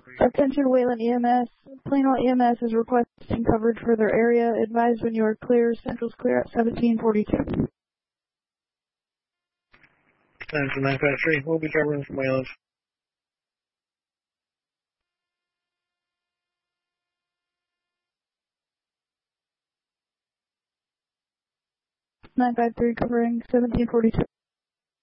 Attention Wayland EMS. Plano EMS is requesting coverage for their area. Advise when you are clear. Central's clear at 1742. 953, we'll be covering from Wayland. Nine five three covering 1742.